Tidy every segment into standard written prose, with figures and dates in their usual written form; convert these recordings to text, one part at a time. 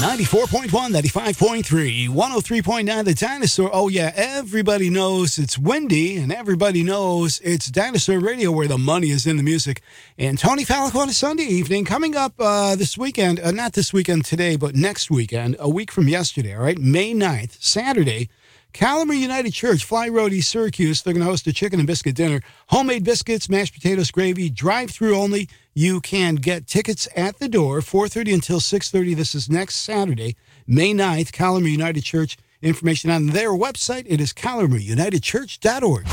94.1, 95.3, 103.9, The Dinosaur. Oh, yeah, everybody knows it's windy, and everybody knows it's Dinosaur Radio, where the money is in the music. And Tony Falco on a Sunday evening, coming up this weekend, not this weekend today, but next weekend, a week from yesterday, all right, May 9th, Saturday, Calamar United Church, Fly Road, East Syracuse. They're going to host a chicken and biscuit dinner. Homemade biscuits, mashed potatoes, gravy, drive-through only. You can get tickets at the door, 4:30 until 6:30. This is next Saturday, May 9th, Calamar United Church. Information on their website, it is calamarunitedchurch.org.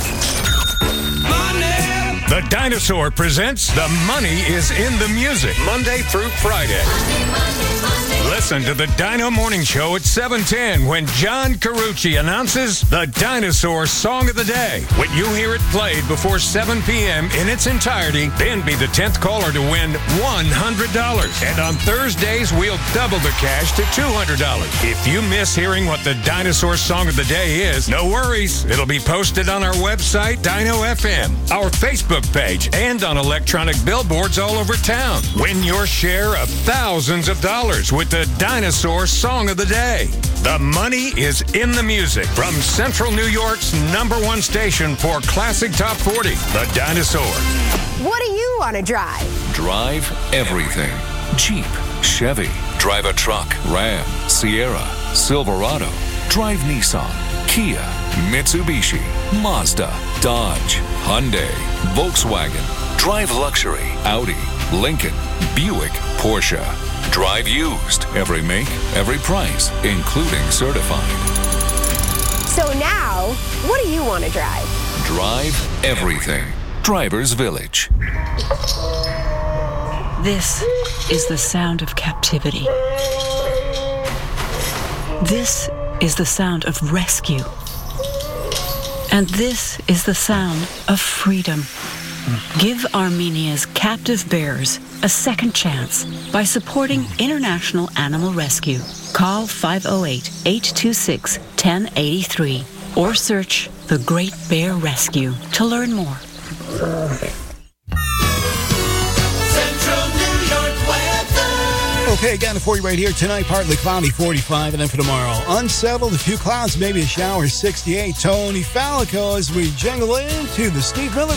The Dinosaur presents The Money is in the Music, Monday through Friday. Listen to the Dino Morning Show at 7:10 when John Carucci announces the Dinosaur Song of the Day. When you hear it played before 7 p.m. in its entirety, then be the 10th caller to win $100. And on Thursdays, we'll double the cash to $200. If you miss hearing what the Dinosaur Song of the Day is, no worries. It'll be posted on our website, Dino FM, our Facebook page, and on electronic billboards all over town. Win your share of thousands of dollars with the Dinosaur Song of the Day. The money is in the music from Central New York's #1 station for Classic Top 40, The Dinosaur. What do you want to drive? Drive everything. Jeep, Chevy, drive a truck, Ram, Sierra, Silverado, drive Nissan, Kia, Mitsubishi, Mazda, Dodge, Hyundai, Volkswagen, drive luxury, Audi, Lincoln, Buick, Porsche. Drive used. Every make, every price, including certified. So now, what do you want to drive? Drive everything. Drivers Village. This is the sound of captivity. This is the sound of rescue. And this is the sound of freedom. Give Armenia's captive bears a second chance by supporting International Animal Rescue. Call 508-826-1083 or search The Great Bear Rescue to learn more. Okay, got it for you right here tonight. Partly cloudy, 45, and then for tomorrow, unsettled, a few clouds, maybe a shower, 68. Tony Falco as we jingle into the Steve Miller